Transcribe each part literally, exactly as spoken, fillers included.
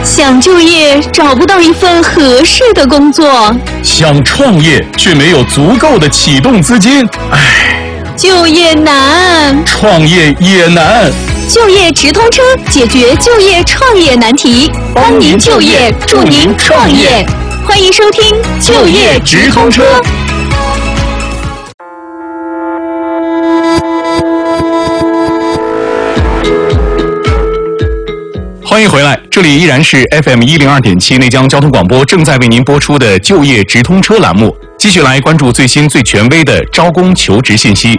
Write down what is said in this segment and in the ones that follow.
想就业找不到一份合适的工作， 想创业却没有足够的启动资金，唉， 就业难， 创业也难。 就业直通车解决就业创业难题，帮您就业，助您创业。欢迎收听就业直通车。 欢迎回来，这里依然是 F M 一零二点七内江交通广播正在为您播出的就业直通车栏目，继续来关注最新最权威的招工求职信息。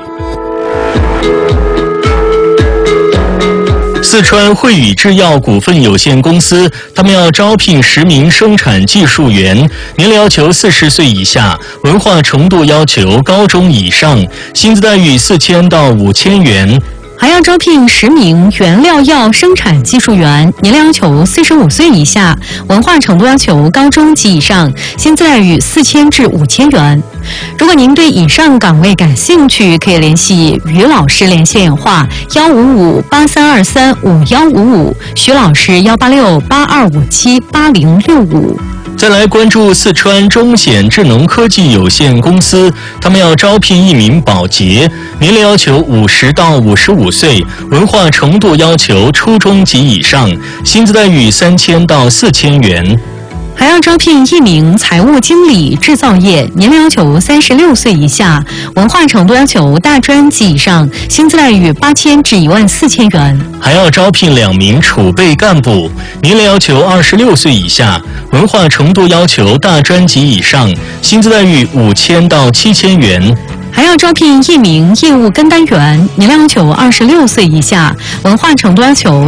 四川汇宇制药股份有限公司，他们要招聘十名生产技术员，年龄要求四十岁以下，文化程度要求高中以上，薪资待遇四千到五千元。 还要招聘十名原料药生产技术员，年龄要求四十五岁以下，文化程度要求高中及以上，薪资待遇四千至五千元。如果您对以上岗位感兴趣，可以联系于老师联系电话幺五五八三二三五幺五五，徐老师幺八六八二五七八零六五。 再来关注四川中显智能科技有限公司，他们要招聘一名保洁，年龄要求五十到五十五岁，文化程度要求初中及以上，薪资待遇三千到四千元。 还要招聘一名财务经理，制造业，年龄要求三十六岁以下，文化程度要求大专及以上，薪资待遇八千至一万四千元。 还要招聘两名储备干部，年龄要求二十六岁以下，文化程度要求大专及以上，薪资待遇五千到七千元。 还要招聘一名业务跟单员，年龄要求二十六岁以下，文化程度要求